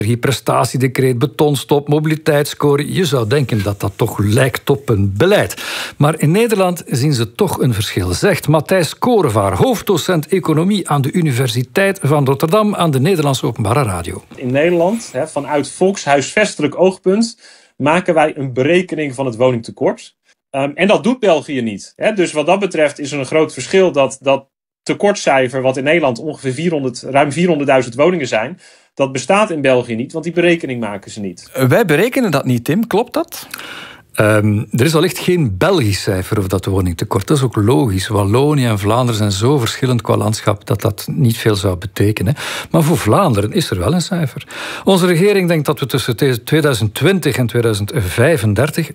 prestatiedecreet, betonstop, mobiliteitsscore. Je zou denken dat dat toch lijkt op een beleid. Maar in Nederland zien ze toch een verschil, zegt Matthijs Korevaar, hoofddocent economie aan de Universiteit van Rotterdam aan de Nederlandse Openbare Radio. In Nederland, vanuit volkshuisvestelijk oogpunt, maken wij een berekening van het woningtekort. En dat doet België niet. Dus wat dat betreft is er een groot verschil dat tekortcijfer, wat in Nederland ongeveer ruim 400.000 woningen zijn, dat bestaat in België niet, want die berekening maken ze niet. Wij berekenen dat niet, Tim. Klopt dat? Er is wellicht geen Belgisch cijfer over dat woningtekort. Dat is ook logisch. Wallonië en Vlaanderen zijn zo verschillend qua landschap dat dat niet veel zou betekenen. Maar voor Vlaanderen is er wel een cijfer. Onze regering denkt dat we tussen 2020 en 2035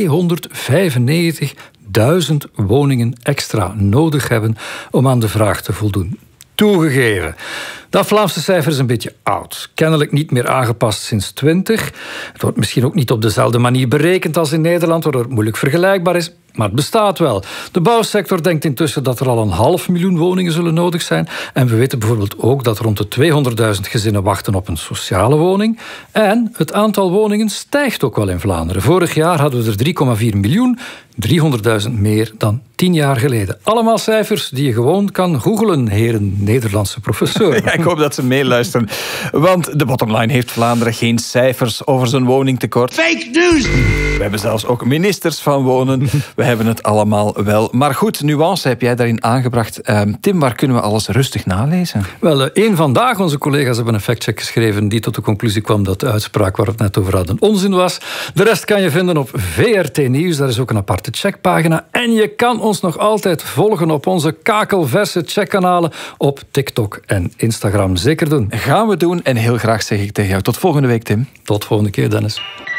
295.000 woningen extra nodig hebben om aan de vraag te voldoen. Toegegeven. Dat Vlaamse cijfer is een beetje oud. Kennelijk niet meer aangepast sinds 20. Het wordt misschien ook niet op dezelfde manier berekend als in Nederland, waardoor het moeilijk vergelijkbaar is. Maar het bestaat wel. De bouwsector denkt intussen dat er al 500.000 woningen zullen nodig zijn. En we weten bijvoorbeeld ook dat rond de 200.000 gezinnen wachten op een sociale woning. En het aantal woningen stijgt ook wel in Vlaanderen. Vorig jaar hadden we er 3,4 miljoen. 300.000 meer dan 10 jaar geleden. Allemaal cijfers die je gewoon kan googlen, heren Nederlandse professeur. Ja, ik hoop dat ze meeluisteren. Want de bottomline heeft Vlaanderen geen cijfers over zijn woningtekort. Fake news! We hebben zelfs ook ministers van wonen. We hebben het allemaal wel. Maar goed, nuance heb jij daarin aangebracht. Tim, waar kunnen we alles rustig nalezen? Wel, één vandaag, onze collega's hebben een factcheck geschreven die tot de conclusie kwam dat de uitspraak waar we het net over hadden onzin was. De rest kan je vinden op VRT Nieuws. Daar is ook een aparte checkpagina. En je kan ons nog altijd volgen op onze kakelverse checkkanalen op TikTok en Instagram. Zeker doen. Gaan we doen en heel graag zeg ik tegen jou tot volgende week, Tim. Tot volgende keer, Dennis.